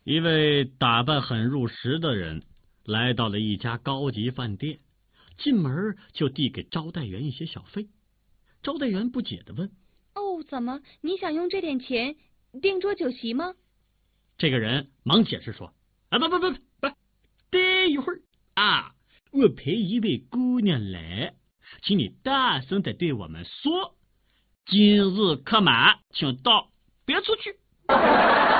一位打扮很入时的人来到了一家高级饭店，进门就递给招待员一些小费。招待员不解地问： 哦，怎么你想用这点钱订桌酒席吗？ 这个人忙解释说：不，等一会儿啊，我陪一位姑娘来，请你大声地对我们说，今日客满，请到别处去。